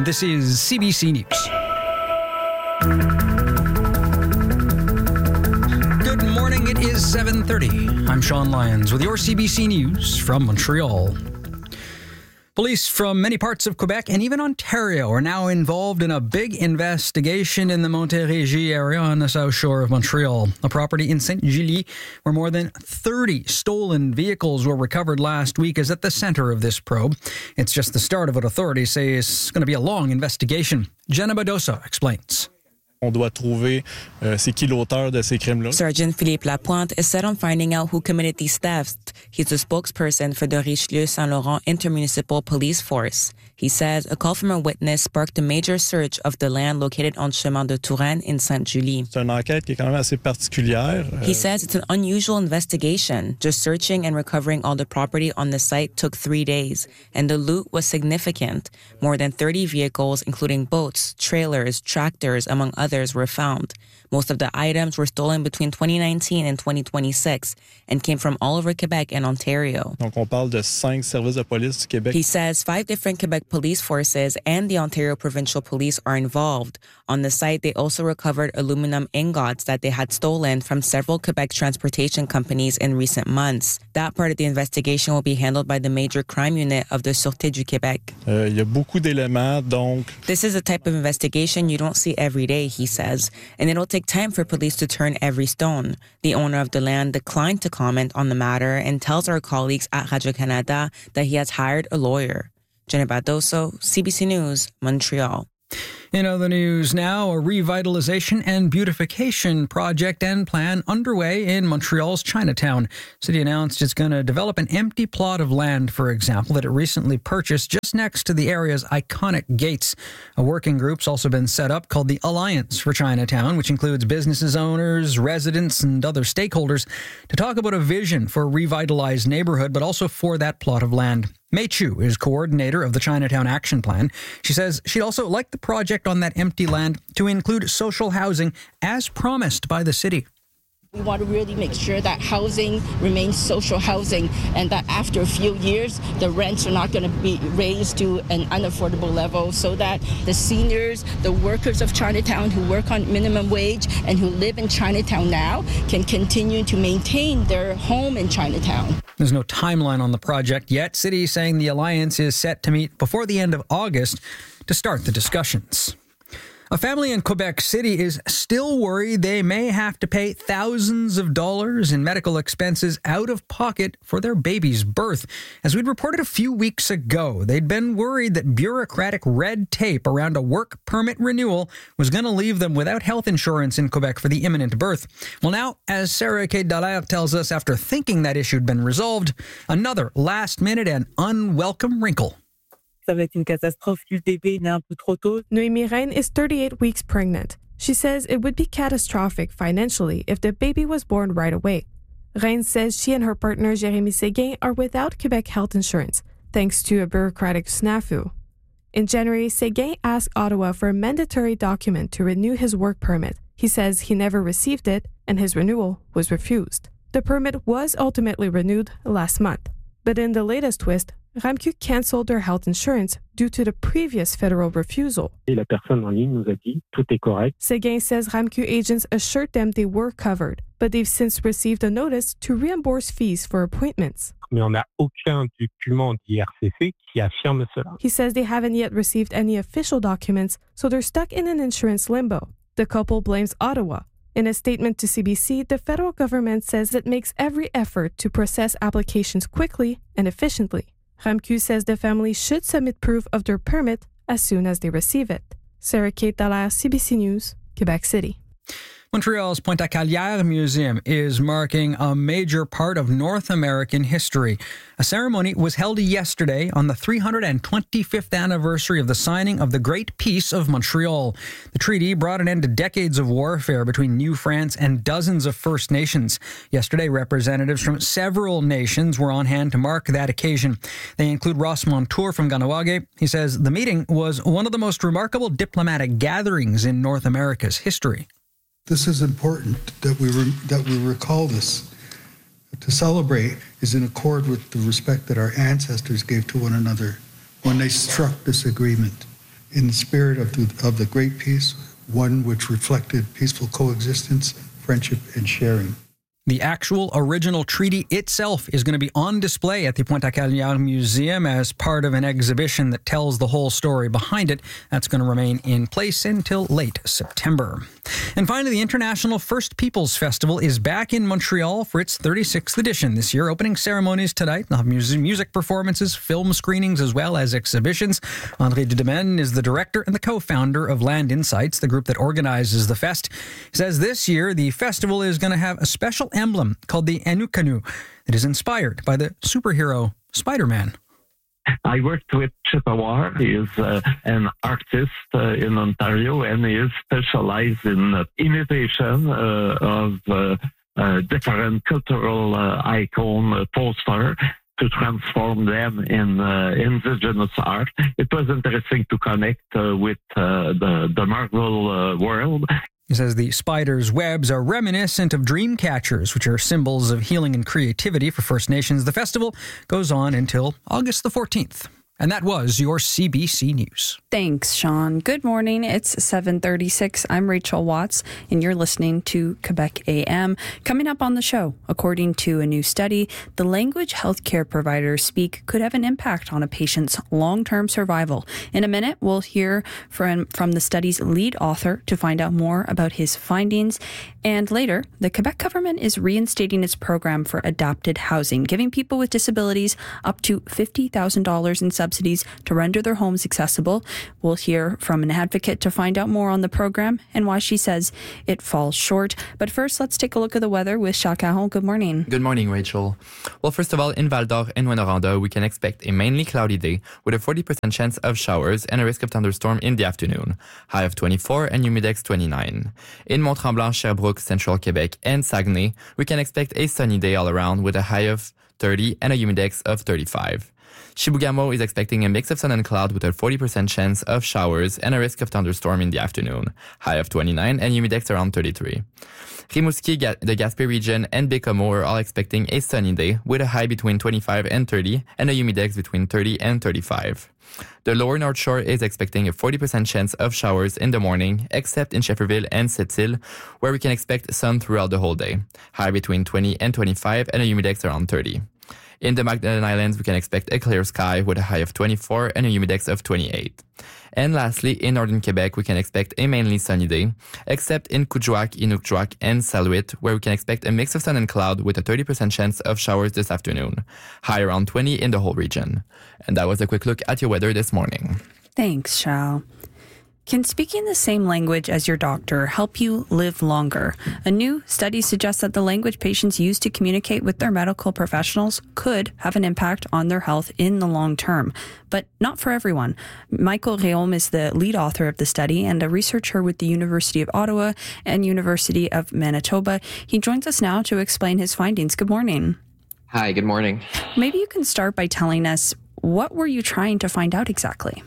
and this is CBC News. Good morning, it is 7:30. I'm Sean Lyons with your CBC News from Montreal. Police from many parts of Quebec and even Ontario are now involved in a big investigation in the Montérégie area on the south shore of Montreal. A property in Sainte-Julie where more than 30 stolen vehicles were recovered last week is at the center of this probe. It's just the start of what authorities say is going to be a long investigation. Jenna Badosa explains. On doit trouver c'est qui l'auteur de ces crimes-là. Sergeant Philippe Lapointe is set on finding out who committed these thefts. He's the spokesperson for the Richelieu-Saint Laurent Intermunicipal Police Force. He says a call from a witness sparked a major search of the land located on Chemin de Touraine in Sainte-Julie. C'est une enquête qui est quand même assez particulière. He says it's an unusual investigation. Just searching and recovering all the property on the site took 3 days, and the loot was significant. More than 30 vehicles, including boats, trailers, tractors, among others, were found. Most of the items were stolen between 2019 and 2026 and came from all over Quebec and Ontario. Donc on parle de 5 services de police du Québec. He says 5 different Quebec police forces and the Ontario Provincial Police are involved. On the site, they also recovered aluminum ingots that they had stolen from several Quebec transportation companies in recent months. That part of the investigation will be handled by the Major Crime Unit of the Sûreté du Québec. Il y a beaucoup d'éléments, donc... This is a type of investigation you don't see every day, he says, and it'll take time for police to turn every stone. The owner of the land declined to comment on the matter and tells our colleagues at Radio-Canada that he has hired a lawyer. Jenna Badoso, CBC News, Montreal. In other news now, a revitalization and beautification project and plan underway in Montreal's Chinatown. City announced it's going to develop an empty plot of land, for example, that it recently purchased just next to the area's iconic gates. A working group's also been set up called the Alliance for Chinatown, which includes businesses owners, residents, and other stakeholders to talk about a vision for a revitalized neighborhood, but also for that plot of land. Mei Chu is coordinator of the Chinatown Action Plan. She says she'd also like the project on that empty land to include social housing as promised by the city. We want to really make sure that housing remains social housing and that after a few years, the rents are not going to be raised to an unaffordable level so that the seniors, the workers of Chinatown who work on minimum wage and who live in Chinatown now can continue to maintain their home in Chinatown. There's no timeline on the project yet. City saying the Alliance is set to meet before the end of August to start the discussions. A family in Quebec City is still worried they may have to pay thousands of dollars in medical expenses out of pocket for their baby's birth. As we'd reported a few weeks ago, they'd been worried that bureaucratic red tape around a work permit renewal was going to leave them without health insurance in Quebec for the imminent birth. Well, now, as Sarah Kate Dallaire tells us, after thinking that issue had been resolved, another last-minute and unwelcome wrinkle. Ça va être une catastrophe si le bébé est né un peu trop tôt. Noémie Reine is 38 weeks pregnant. She says it would be catastrophic financially if the baby was born right away. Reine says she and her partner Jérémy Séguin are without Quebec health insurance, thanks to a bureaucratic snafu. In January, Séguin asked Ottawa for a mandatory document to renew his work permit. He says he never received it, and his renewal was refused. The permit was ultimately renewed last month. But in the latest twist, RAMQ cancelled their health insurance due to the previous federal refusal. Et la personne en ligne nous a dit tout est correct. Séguin says RAMQ agents assured them they were covered, but they've since received a notice to reimburse fees for appointments. Mais on n'a aucun document d'IRCC qui affirme cela. He says they haven't yet received any official documents, so they're stuck in an insurance limbo. The couple blames Ottawa. In a statement to CBC, the federal government says it makes every effort to process applications quickly and efficiently. RAMQ says the family should submit proof of their permit as soon as they receive it. Sarah Kate Dallaire, CBC News, Quebec City. Montreal's Pointe-à-Calière Museum is marking a major part of North American history. A ceremony was held yesterday on the 325th anniversary of the signing of the Great Peace of Montreal. The treaty brought an end to decades of warfare between New France and dozens of First Nations. Yesterday, representatives from several nations were on hand to mark that occasion. They include Ross Montour from Kahnawake. He says the meeting was one of the most remarkable diplomatic gatherings in North America's history. This is important that we recall this. To celebrate is in accord with the respect that our ancestors gave to one another when they struck this agreement in the spirit of the Great Peace, one which reflected peaceful coexistence, friendship, and sharing. The actual original treaty itself is going to be on display at the Pointe-à-Caliard Museum as part of an exhibition that tells the whole story behind it. That's going to remain in place until late September. And finally, the International First Peoples Festival is back in Montreal for its 36th edition this year. Opening ceremonies tonight. They'll have music performances, film screenings, as well as exhibitions. André Dudemaine is the director and the co-founder of Land Insights, the group that organizes the fest. He says this year the festival is going to have a special emblem called the Anukanu that is inspired by the superhero Spider-Man. I worked with Chippewa. He is an artist in Ontario, and he is specialized in imitation of different cultural icon poster to transform them in indigenous art. It was interesting to connect with the Marvel world. He says the spider's webs are reminiscent of dream catchers, which are symbols of healing and creativity for First Nations. The festival goes on until August the 14th. And that was your CBC News. Thanks, Sean. Good morning. It's 7:36. I'm Rachel Watts, and you're listening to Quebec AM. Coming up on the show, according to a new study, the language healthcare providers speak could have an impact on a patient's long-term survival. In a minute, we'll hear from the study's lead author to find out more about his findings. And later, the Quebec government is reinstating its program for adapted housing, giving people with disabilities up to $50,000 in subsidies to render their homes accessible. We'll hear from an advocate to find out more on the program and why she says it falls short. But first, let's take a look at the weather with Charles Caron. Good morning. Good morning, Rachel. Well, first of all, in Val d'Or and Rwanda, we can expect a mainly cloudy day with a 40% chance of showers and a risk of thunderstorm in the afternoon. High of 24 and humidex 29. In Mont-Tremblant, Sherbrooke, Central Quebec, and Saguenay, we can expect a sunny day all around with a high of 30 and a humidex of 35. Chibougamau is expecting a mix of sun and cloud with a 40% chance of showers and a risk of thunderstorm in the afternoon. High of 29 and humidex around 33. Rimouski, the Gaspé region, and Bécomo are all expecting a sunny day with a high between 25 and 30 and a humidex between 30 and 35. The lower North Shore is expecting a 40% chance of showers in the morning, except in Schefferville and Sept-Îles, where we can expect sun throughout the whole day. High between 20 and 25 and a humidex around 30. In the Magdalen Islands, we can expect a clear sky with a high of 24 and a humidex of 28. And lastly, in northern Quebec, we can expect a mainly sunny day, except in Coudjouac, Inukjuak, and Salouet, where we can expect a mix of sun and cloud with a 30% chance of showers this afternoon. High around 20 in the whole region. And that was a quick look at your weather this morning. Thanks, Charles. Can speaking the same language as your doctor help you live longer? A new study suggests that the language patients use to communicate with their medical professionals could have an impact on their health in the long term, but not for everyone. Michael Réaume is the lead author of the study and a researcher with the University of Ottawa and University of Manitoba. He joins us now to explain his findings. Good morning. Hi, good morning. Maybe you can start by telling us, what were you trying to find out exactly?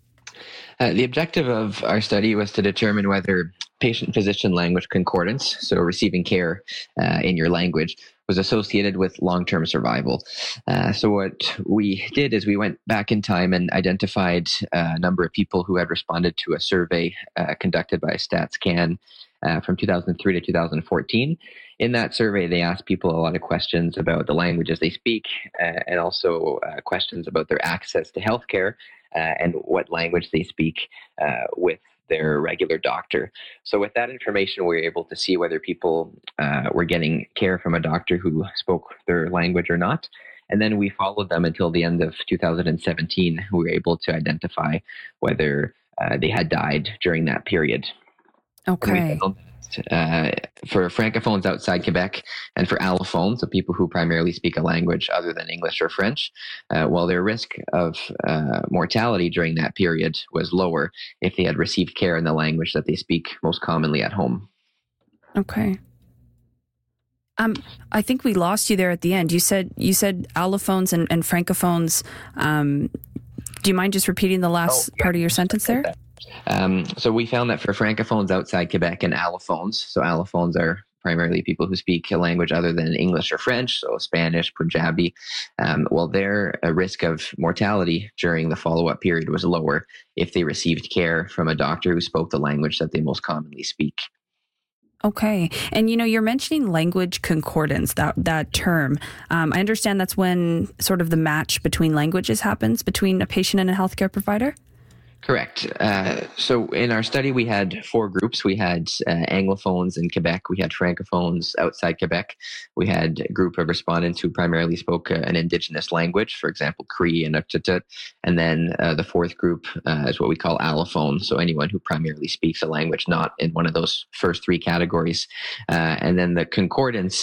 The objective of our study was to determine whether patient-physician language concordance, so receiving care in your language, was associated with long-term survival. So what we did is we went back in time and identified a number of people who had responded to a survey conducted by StatsCan from 2003 to 2014. In that survey, they asked people a lot of questions about the languages they speak and also questions about their access to healthcare. And what language they speak with their regular doctor. So with that information, we were able to see whether people were getting care from a doctor who spoke their language or not. And then we followed them until the end of 2017. We were able to identify whether they had died during that period. Okay. For francophones outside Quebec and for allophones, so people who primarily speak a language other than English or French, while their risk of mortality during that period was lower if they had received care in the language that they speak most commonly at home. Okay. I think we lost you there at the end. You said allophones and francophones. Do you mind just repeating the last part of your sentence there? So we found that for francophones outside Quebec and allophones, so allophones are primarily people who speak a language other than English or French, so Spanish, Punjabi, their risk of mortality during the follow-up period was lower if they received care from a doctor who spoke the language that they most commonly speak. Okay. And, you're mentioning language concordance, that term. I understand that's when sort of the match between languages happens between a patient and a healthcare provider? Correct. So in our study, we had 4 groups. We had Anglophones in Quebec. We had Francophones outside Quebec. We had a group of respondents who primarily spoke an Indigenous language, for example, Cree and Inuktitut. And then the 4th group is what we call allophones, so anyone who primarily speaks a language not in one of those first 3 categories. And then the concordance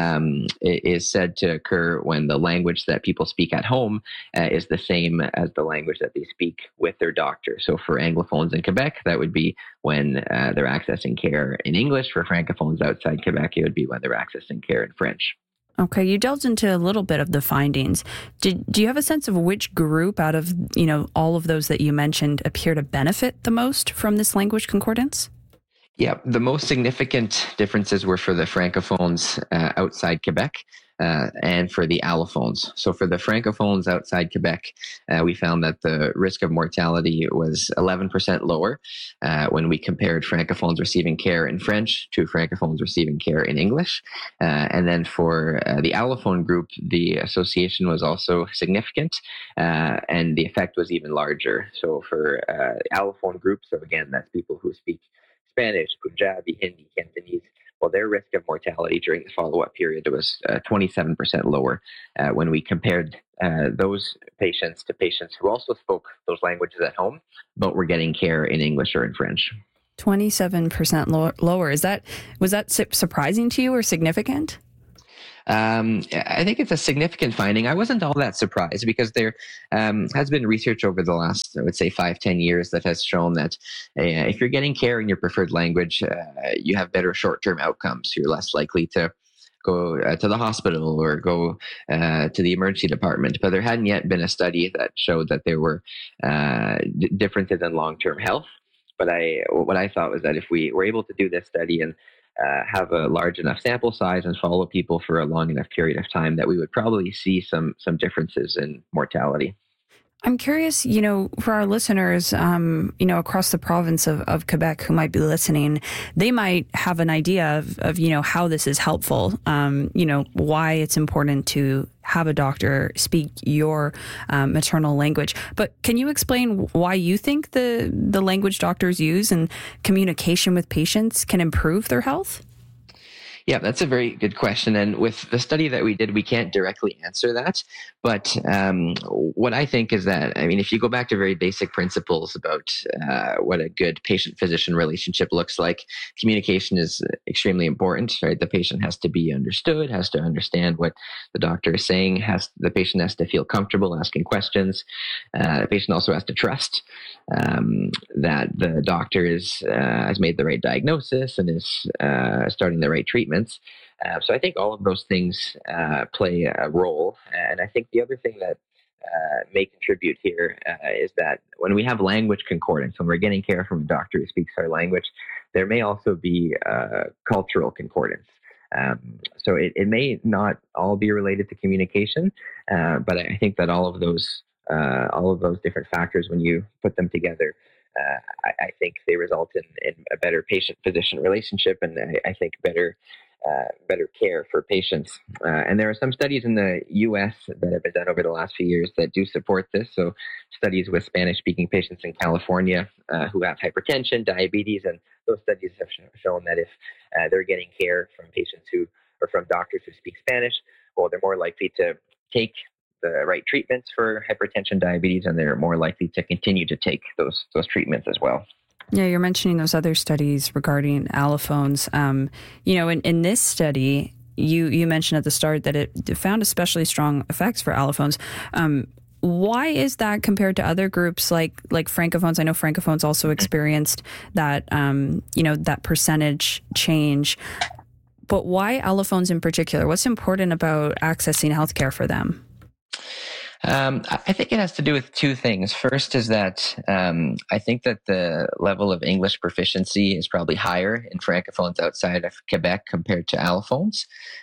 is said to occur when the language that people speak at home is the same as the language that they speak with their doctor. So for Anglophones in Quebec, that would be when they're accessing care in English. For Francophones outside Quebec, it would be when they're accessing care in French. Okay, you delved into a little bit of the findings. Do you have a sense of which group out of, all of those that you mentioned appear to benefit the most from this language concordance? Yeah, the most significant differences were for the Francophones outside Quebec. And for the allophones. So for the Francophones outside Quebec, we found that the risk of mortality was 11% lower when we compared Francophones receiving care in French to Francophones receiving care in English. And then for the allophone group, the association was also significant, and the effect was even larger. So for the allophone group, so again, that's people who speak Spanish, Punjabi, Hindi, Cantonese, their risk of mortality during the follow-up period was 27% lower when we compared those patients to patients who also spoke those languages at home, but were getting care in English or in French. 27% lower. Was that surprising to you or significant? I think it's a significant finding. I wasn't all that surprised because there has been research over the last, I would say, 5-10 years that has shown that if you're getting care in your preferred language, you have better short-term outcomes. You're less likely to go to the hospital or go to the emergency department. But there hadn't yet been a study that showed that there were differences in long-term health. But what I thought was that if we were able to do this study and have a large enough sample size and follow people for a long enough period of time, that we would probably see some differences in mortality. I'm curious, for our listeners, across the province of Quebec who might be listening, they might have an idea of how this is helpful, why it's important to have a doctor speak your maternal language. But can you explain why you think the language doctors use and communication with patients can improve their health? Yeah, that's a very good question. And with the study that we did, we can't directly answer that. But what I think is that, if you go back to very basic principles about what a good patient-physician relationship looks like, communication is extremely important, right? The patient has to be understood, has to understand what the doctor is saying, the patient has to feel comfortable asking questions. The patient also has to trust that the doctor has made the right diagnosis and is starting the right treatments. So I think all of those things play a role. And I think the other thing that may contribute here is that when we have language concordance, when we're getting care from a doctor who speaks our language, there may also be cultural concordance. So it may not all be related to communication, but I think that all of those different factors, when you put them together, I think they result in a better patient-physician relationship, and I think better care for patients. And there are some studies in the U.S. that have been done over the last few years that do support this. So studies with Spanish-speaking patients in California who have hypertension, diabetes, and those studies have shown that if they're getting care from patients from doctors who speak Spanish, they're more likely to take the right treatments for hypertension, diabetes, and they're more likely to continue to take those treatments as well. Yeah, you're mentioning those other studies regarding allophones. In this study, you mentioned at the start that it found especially strong effects for allophones. Why is that compared to other groups like Francophones? I know Francophones also experienced that, that percentage change. But why allophones in particular? What's important about accessing healthcare for them? I think it has to do with two things. First is that I think that the level of English proficiency is probably higher in Francophones outside of Quebec compared to allophones.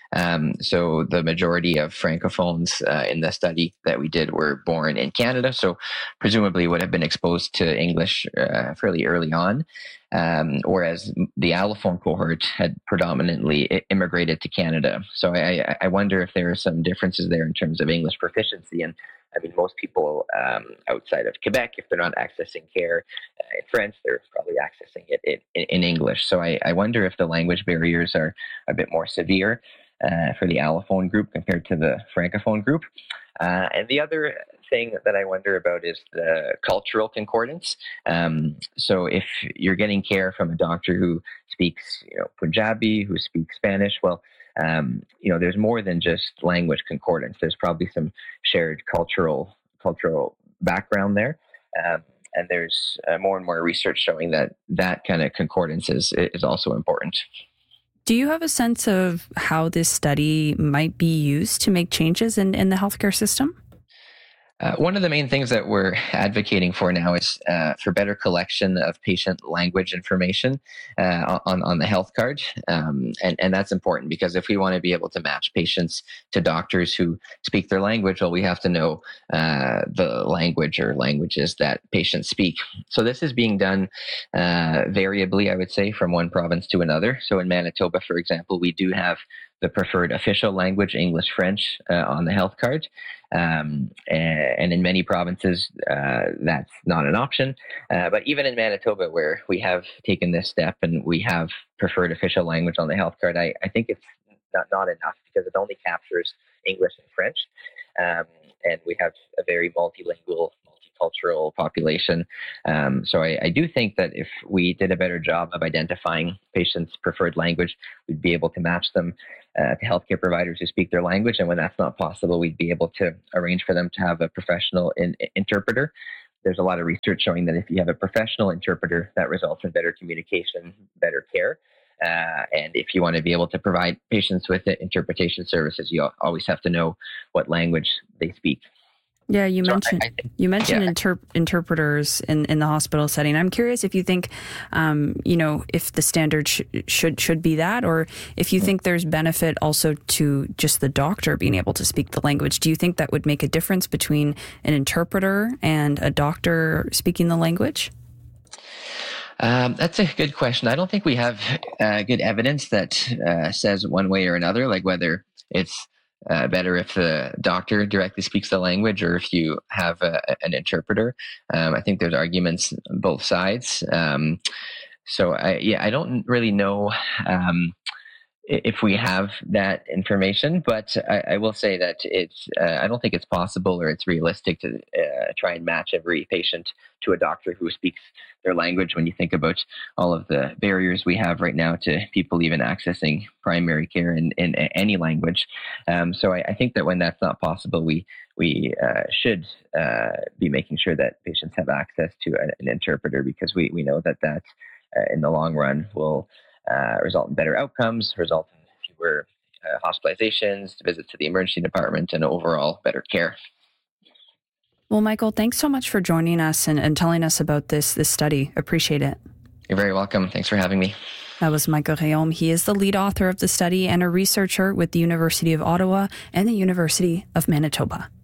So the majority of Francophones in the study that we did were born in Canada, so presumably would have been exposed to English fairly early on. Whereas the allophone cohort had predominantly immigrated to Canada. So I wonder if there are some differences there in terms of English proficiency. And I mean, most people outside of Quebec, if they're not accessing care in French, they're probably accessing it in English. So I wonder if the language barriers are a bit more severe for the allophone group compared to the Francophone group. And the other thing that I wonder about is the cultural concordance. So if you're getting care from a doctor who speaks, Punjabi, who speaks Spanish, well, there's more than just language concordance. There's probably some shared cultural background there. And there's more and more research showing that kind of concordance is also important. Do you have a sense of how this study might be used to make changes in the healthcare system? One of the main things that we're advocating for now is for better collection of patient language information on the health card. And that's important because if we want to be able to match patients to doctors who speak their language, well, we have to know the language or languages that patients speak. So this is being done variably, I would say, from one province to another. So in Manitoba, for example, we do have the preferred official language, English, French, on the health card. And in many provinces, that's not an option. But even in Manitoba, where we have taken this step and we have preferred official language on the health card, I think it's not enough because it only captures English and French. And we have a very multilingual, multicultural population. So I do think that if we did a better job of identifying patients' preferred language, we'd be able to match them to healthcare providers who speak their language. And when that's not possible, we'd be able to arrange for them to have a professional interpreter. There's a lot of research showing that if you have a professional interpreter, that results in better communication, better care. And if you want to be able to provide patients with interpretation services, you always have to know what language they speak. Yeah, you mentioned interpreters in the hospital setting. I'm curious if you think, if the standard should be that, or if you think there's benefit also to just the doctor being able to speak the language. Do you think that would make a difference between an interpreter and a doctor speaking the language? That's a good question. I don't think we have good evidence that says one way or another, like whether it's better if the doctor directly speaks the language or if you have an interpreter. I think there's arguments on both sides. So I don't really know if we have that information, but I will say that I don't think it's possible or it's realistic to try and match every patient to a doctor who speaks their language when you think about all of the barriers we have right now to people even accessing primary care in any language. So I think that when that's not possible, we should be making sure that patients have access to an interpreter, because we know that in the long run will result in better outcomes, result in fewer hospitalizations, visits to the emergency department, and overall better care. Well, Michael, thanks so much for joining us and telling us about this study. Appreciate it. You're very welcome. Thanks for having me. That was Michael Réaume. He is the lead author of the study and a researcher with the University of Ottawa and the University of Manitoba.